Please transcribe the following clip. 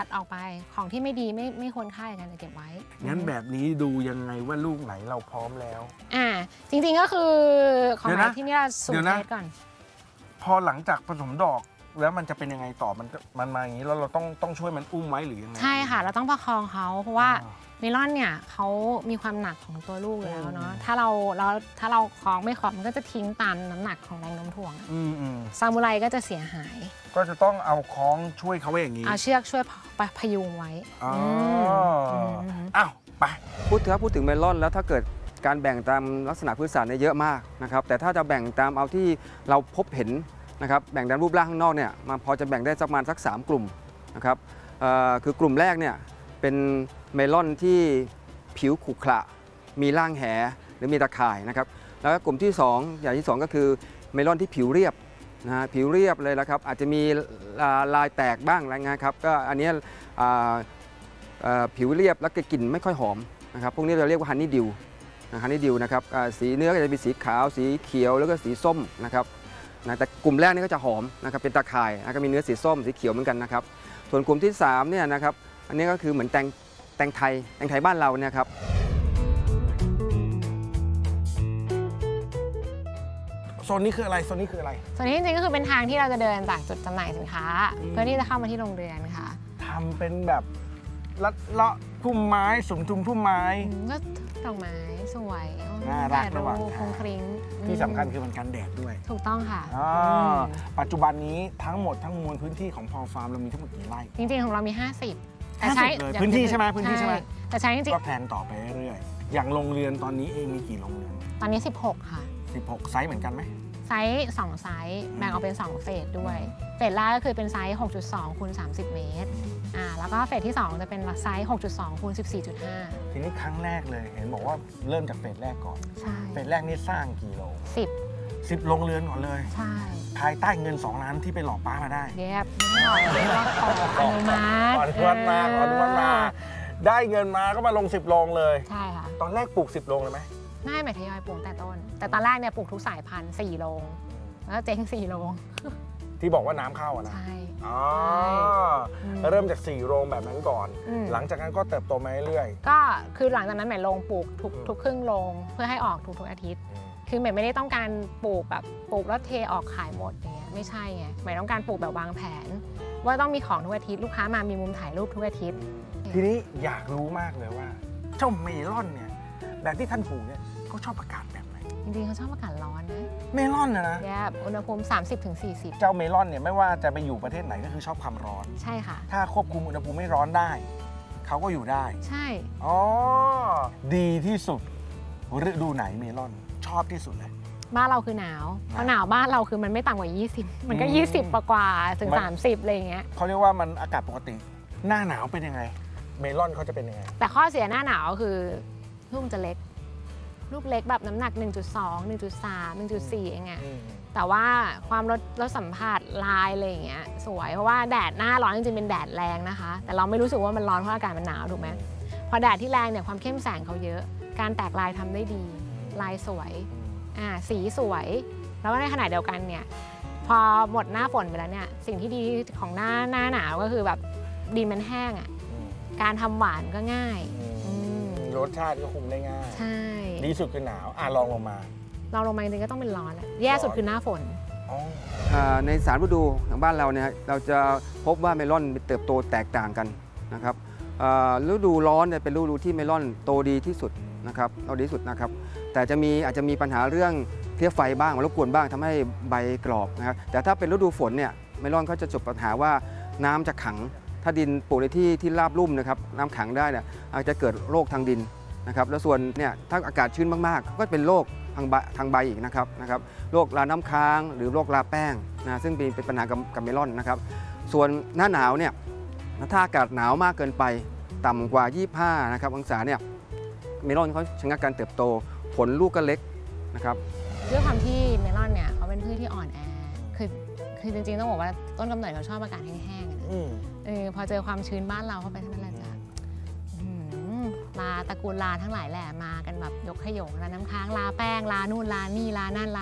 ดออกไปของที่ไม่ดีไม่ควรค่ากันจะเก็บไว้งั้นแบบนี้ดูยังไงว่าลูกไหนเราพร้อมแล้วจริงๆก็คือของไหนที่นี่เราสูตรเทสก่อนพอหลังจากผสมดอกแล้วมันจะเป็นยังไงต่อมันมาอย่างนี้แล้วเราต้องช่วยมันอุ้มไว้หรือยังไงใช่ค่ะเราต้องประคองเขาเพราะว่าเมลอนเนี่ยเขามีความหนักของตัวลูกอยู่แล้วเนาะถ้าเราคล้องไม่คล้องมันก็จะทิ้งตามน้ำหนักของแรงโน้มถ่วงซามูไรก็จะเสียหายก็จะต้องเอาคล้องช่วยเขาไว้อย่างนี้เอาเชือกช่วยพยุงไว้อ้าวไปพูดถึงเมลอนแล้วถ้าเกิดการแบ่งตามลักษณะพื้นฐานเนี่ยเยอะมากนะครับแต่ถ้าจะแบ่งตามเอาที่เราพบเห็นนะครับแบ่งตามรูปร่างข้างนอกเนี่ยมันพอจะแบ่งได้ประมาณสัก3 กลุ่มนะครับคือกลุ่มแรกเนี่ยเป็นเมลอนที่ผิวขรุขระมีร่างแหหรือมีตะข่ายนะครับแล้วก็กลุ่มที่2อย่างที่2ก็คือเมลอนที่ผิวเรียบนะผิวเรียบเลยนะครับอาจจะมีลายแตกบ้างอะไรเงี้ยครับก็อันนี้ผิวเรียบแล้วก็กลิ่นไม่ค่อยหอมนะครับพวกนี้เราเรียกว่าฮันนี่ดิวนะครับสีเนื้อก็จะเป็นสีขาวสีเขียวแล้วก็สีส้มนะครับแต่กลุ่มแรกนี่ก็จะหอมนะครับเป็นตะข่ายก็มีเนื้อสีส้มสีเขียวเหมือนกันนะครับส่วนกลุ่มที่3เนี่ยนะครับอันนี้ก็คือเหมือนแตงไทยบ้านเราเนี่ยครับโซนนี้คืออะไรโซนนี้จริงๆก็คือเป็นทางที่เราจะเดินจากจุดจำหน่ายสินค้าเพื่อที่จะเข้ามาที่โรงเรือนค่ะทำเป็นแบบลัดเลาะพุ่มไม้สุมทุมพุ่มไม้ก็ดอกไม้สวยน่ารักระหว่างทางคริ้งที่สำคัญคือมันกันแดดด้วยถูกต้องค่ะปัจจุบันนี้ทั้งหมดทั้งมวลพื้นที่ของพอฟาร์มเรามีทั้งหมดกี่ไร่จริงๆของเรามี50แต่ใช้พื้นที่ใช่ไหมแต่ใช้จริงๆก็แพลนต่อไปเรื่อยๆอย่างโรงเรือนตอนนี้เองมีกี่โรงเรือนตอนนี้16ค่ะ 16ไซส์เหมือนกันไหมไซส์2ไซส์แบ่งออกเป็น2เฟสด้วยเฟสแรกก็คือเป็นไซส์ 6.2 คูณ 30 เมตรแล้วก็เฟสที่2จะเป็นไซส์ 6.2 คูณ 14.5 ทีนี้ครั้งแรกเลยเห็นบอกว่าเริ่มจากเฟสแรกก่อนใช่เฟสแรกนี่สร้างกี่โล10โรงเรือนก่อนเลยใช่ภายใต้เงิน2 ล้านที่ไปหลอกป้ามาได้เย็บไม่หน่อยขออนุมัติขออนุมัติมาได้เงินมาก็มาลง10 โรงเลยใช่ค่ะตอนแรกปลูก10 โรงเลยไหมไม่ทยอยปลูกแต่ต้นแต่ตอนแรกเนี่ยปลูกทุกสายพันธุ์4 โรงแล้วเจ๊ง4 โรงที่บอกว่าน้ำเข้านะใช่เริ่มจาก4 โรงแบบนั้นก่อนหลังจากนั้นก็เติบโตมาเรื่อยก็คือหลังจากนั้นแม่ลงปลูกทุกครึ่งโรงเพื่อให้ออกทุกอาทิตย์คือแม่ไม่ได้ต้องการปลูกแบบปลูกแล้วเทออกขายหมดอย่างเงี้ยไม่ใช่ไงแม่ต้องการปลูกแบบวางแผนว่าต้องมีของทุกอาทิตย์ลูกค้ามามีมุมถ่ายรูปทุกอาทิตย์ทีนี้อยากรู้มากเลยว่าเจ้าเมลอนเนี่ยแบบที่ท่านปลูกเนี่ยเขาชอบอากาศแบบไหนจริงๆเขาชอบอากาศร้อนนะเมลอนนะอุณหภูมิ 30-40 เจ้าเมลอนเนี่ยไม่ว่าจะไปอยู่ประเทศไหนก็คือชอบความร้อนใช่ค่ะถ้าควบคุมอุณหภูมิไม่ร้อนได้เขาก็อยู่ได้ใช่ดีที่สุดฤดูไหนเมลอนชอบที่สุดเลยบ้านเราคือหนาวเพราะหนาวบ้านเราคือมันไม่ต่ำกว่า20มันก็20กว่าถึง30อะไรอย่างเงี้ยเขาเรียกว่ามันอากาศปกติหน้าหนาวเป็นยังไงเมลอนเขาจะเป็นยังไงแต่ข้อเสียหน้าหนาวคือลูกจะเล็กลูกเล็กแบบน้ำหนัก 1.2 1.3 1.4 เองอะแต่ว่าความรสสัมผัสลายอะไรอย่างเงี้ยสวยเพราะว่าแดดหน้าร้อนจริงๆเป็นแดดแรงนะคะแต่เราไม่รู้สึกว่ามันร้อนเพราะอากาศมันหนาวถูกไหมพอแดดที่แรงเนี่ยความเข้มแสงเขาเยอะการแตกลายทำได้ดีลายสวยสีสวยแล้วในขณะเดียวกันเนี่ยพอหมดหน้าฝนไปแล้วเนี่ยสิ่งที่ดีของหน้าหนาวก็คือแบบดินมันแห้งอะการทำหวานก็ง่ายรสชาติก็คุมได้ง่ายใช่ดีสุดคือหนาวลองลงมาจริงๆก็ต้องเป็นร้อนแย่สุดคือหน้าฝนใน3 ฤดูของบ้านเราเนี่ยเราจะพบว่าเมลอนเติบโตแตกต่างกันนะครับฤดูร้อนเนี่ยเป็นฤดูที่เมลอนโตดีที่สุดนะครับแต่อาจจะมีปัญหาเรื่องเพลี้ยไฟบ้างรบกวนบ้างทำให้ใบกรอบนะครับแต่ถ้าเป็นฤดูฝนเนี่ยเมลอนเขาจะจบปัญหาว่าน้ำจะขังถ้าดินปลูกในที่ราบลุ่มนะครับน้ำขังได้เนี่ยอาจจะเกิดโรคทางดินนะครับแล้วส่วนเนี่ยถ้าอากาศชื้นมากๆก็เป็นโรคทางใบอีกนะครับโรคราน้ำค้างหรือโรคราแป้งนะซึ่งเป็นปัญหากับเมลอนนะครับส่วนหน้าหนาวเนี่ยถ้าอากาศหนาวมากเกินไปต่ำกว่า25นะครับองศาเนี่ยเมลอนเขาชะงักการเติบโตผลลูกก็เล็กนะครับด้วยความที่เมลอนเนี่ยเขาเป็นพืชที่อ่อนแอคือจริงๆต้องบอกว่าต้นกำเนิดเขาชอบอากาศแห้งๆพอเจอความชื้นบ้านเราเข้าไปเท่านั้นแหละจ้ะลาตระกูลลาทั้งหลายแหละมากันแบบยกขยงลาน้ำค้างลาแป้งลานู่นลานี่ลานั่น